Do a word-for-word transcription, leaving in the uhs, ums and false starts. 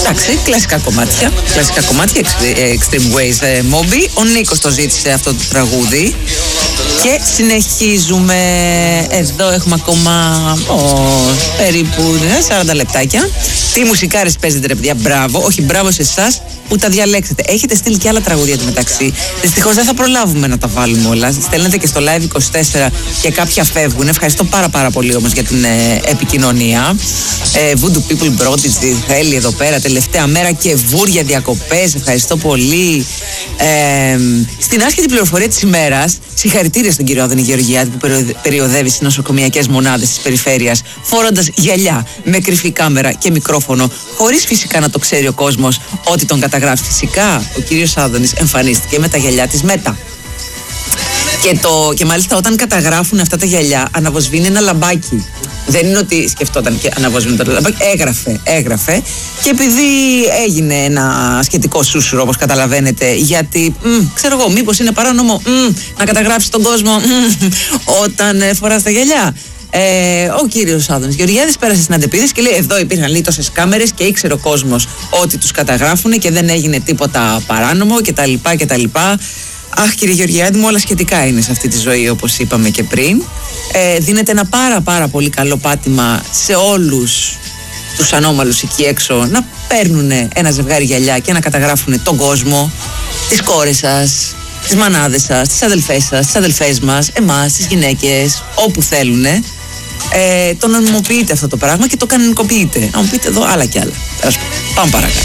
Εντάξει, κλασικά κομμάτια. Κλασικά κομμάτια, Extreme Ways, ε, Moby. Ο Νίκος το ζήτησε αυτό το τραγούδι. Και συνεχίζουμε. Εδώ έχουμε ακόμα ο, περίπου σαράντα λεπτάκια. Τι μουσικάρες παίζετε, ρε παιδιά, μπράβο. Όχι, μπράβο σε εσάς που τα διαλέξετε. Έχετε στείλει και άλλα τραγούδια του μεταξύ. Δυστυχώς δεν θα προλάβουμε να τα βάλουμε όλα. Στέλνετε και στο Live είκοσι τέσσερα και κάποια φεύγουν. Ευχαριστώ πάρα πάρα πολύ όμως για την ε, επικοινωνία. Ε, Voodoo People Prodigy θέλει εδώ πέρα τελευταία μέρα και βούρια διακοπές. Ευχαριστώ πολύ. Ε, στην άσχετη πληροφορία της ημέρας, συγχαρητήρια στον κύριο Άδωνη Γεωργιάδη που περιοδεύει στις νοσοκομιακές μονάδες της περιφέρειας φορώντας γυαλιά με κρυφή κάμερα και μικρόφωνο, χωρίς φυσικά να το ξέρει ο κόσμος ότι τον καταγράφει. Φυσικά ο κύριος Άδωνης εμφανίστηκε με τα γυαλιά της Μέτα. Και, το, και μάλιστα όταν καταγράφουν αυτά τα γυαλιά αναβοσβήνει ένα λαμπάκι. Δεν είναι ότι σκεφτόταν και αναβοσβήνει το λαμπάκι. Έγραφε, έγραφε. Και επειδή έγινε ένα σχετικό σούσουρο, όπως καταλαβαίνετε, γιατί μ, ξέρω εγώ, μήπως είναι παράνομο μ, να καταγράψει τον κόσμο μ, όταν ε, φοράς τα γυαλιά. Ε, ο κύριος Άδωνης Γεωργιάδης πέρασε στην αντεπίδηση και λέει: εδώ υπήρχαν λέει τόσες κάμερες και ήξερε ο κόσμος ότι τους καταγράφουν και δεν έγινε τίποτα παράνομο κτλ. κτλ. Αχ, κύριε Γεωργιάδη μου, όλα σχετικά είναι σε αυτή τη ζωή, όπως είπαμε και πριν. Ε, δίνεται ένα πάρα πάρα πολύ καλό πάτημα σε όλους τους ανώμαλους εκεί έξω να παίρνουν ένα ζευγάρι γυαλιά και να καταγράφουν τον κόσμο, τις κόρες σας, τις μανάδες σας, τις αδελφές σας, τις αδελφές μας, εμάς, τις γυναίκες, όπου θέλουν. Ε, το νομιμοποιείτε αυτό το πράγμα και το κανονικοποιείτε. Να μου πείτε εδώ άλλα κι άλλα. Πάμε παρακάτω.